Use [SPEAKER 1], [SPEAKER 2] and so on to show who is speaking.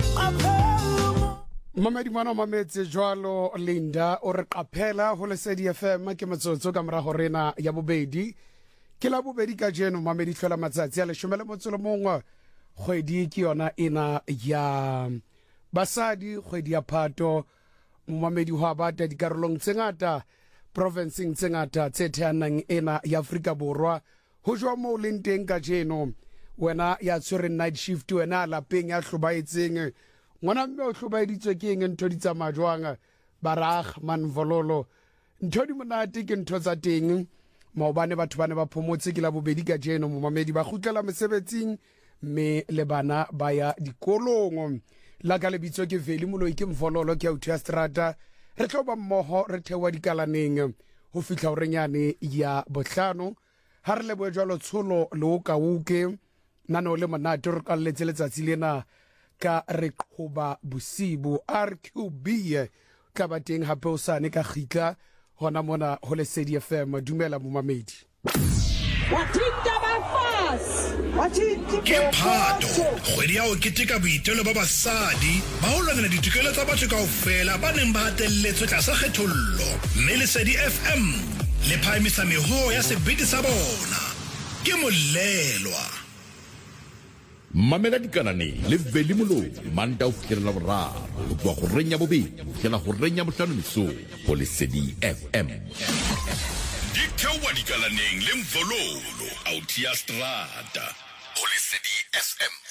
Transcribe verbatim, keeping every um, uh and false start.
[SPEAKER 1] Mamedi mwana mametse jwalo Linda o re qaphela ho Lesedi F M ke motsotso ka mora horena ya bobedi ke la bobedi ka jeno mamedi hlola matsatsi a leshome le motso le mongwe kgwedi ke yona ena ya basadi kgwedi ya Phato mamedi ho abata dikarolong tse ngata provinceng tse ngata tse theanang ena ya Afrika Borwa ho jwa mo lenteng ka jeno wena ya tswere night shift wena lapeng ya hlobaetseng ngwana mme o hlobaeditswe ke eng ntho di tsamaya jwang barag manvololo ntho di monate ke ntho tsa teng maobane batho bane ba phomotse ke la bobedi ka jeno momamedi ba gutlela mosebetsing me le bana ba ya dikolong la ka lebitso ke Veli Moloi ke Mvololo ke Authia Strata re tlo ba mmoho re thewa dikalaneng ho fihla o renyane ya bohlano ha re le bo jwalo tsholo le o ka uke nano le monate re ka letse letsatsi lena ka re qoba bosibu R Q B ka bateng hape o sane ka khitla hona mona ho Lesedi F M dumela momamedi
[SPEAKER 2] wathinta bafasi wathinta
[SPEAKER 3] ke Phato kgwedi ya o keteka boitelo ba basadi ba ho lwanela ditokelo tsa batho kaofela ba neng ba hatelletswe tlasa kgethollo mme Lesedi F M le phahamisa meho ya sebete sa bona ke molelwa
[SPEAKER 4] Mamela dikanane le Veli Moloi manda o fitlhela boraro go tswa go renya bobedi go fitlhela go renya bohlano mesong go Lesedi F M
[SPEAKER 3] di thewa dikalaneng le Mvololo Authia Strata go Lesedi F M.